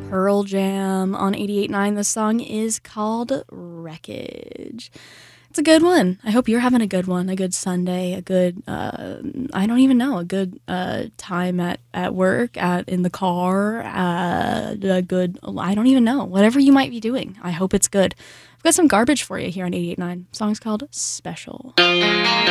Pearl Jam on 88.9. The song is called Wreckage. It's a good one. I hope you're having a good one, a good Sunday, a good, I don't even know, a good time at work, in the car, a good, I don't even know, whatever you might be doing. I hope it's good. I've got some garbage for you here on 88.9. The song's called Special.